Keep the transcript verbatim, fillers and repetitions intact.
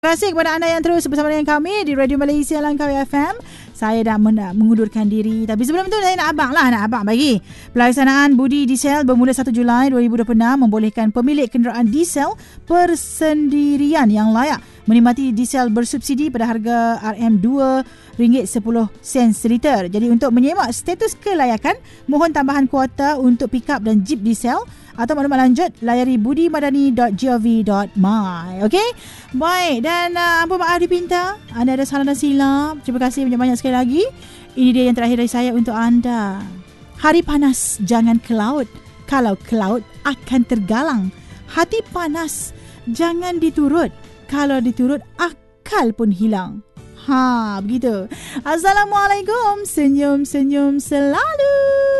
Terima kasih kepada anda yang terus bersama dengan kami di Radio Malaysia Langkawi F M. Saya dah men- mengundurkan diri. Tapi sebelum itu saya nak abang lah, nak abang bagi. Pelaksanaan budi diesel bermula satu Julai dua ribu dua puluh enam membolehkan pemilik kenderaan diesel persendirian yang layak menikmati diesel bersubsidi pada harga R M dua ringgit sepuluh sen seliter. Jadi untuk menyemak status kelayakan, mohon tambahan kuota untuk pickup dan jeep diesel atau maklumat lanjut layari budimadani dot gov dot my. Okey? Baik, dan uh, ampun maaf dipinta, anda ada salah dan silap. Terima kasih banyak-banyak sekali lagi. Ini dia yang terakhir dari saya untuk anda. Hari panas, jangan ke laut. Kalau ke laut, akan tergalang. Hati panas, jangan diturut. Kalau diturut, akal pun hilang. Ha, begitu. Assalamualaikum. Senyum-senyum selalu.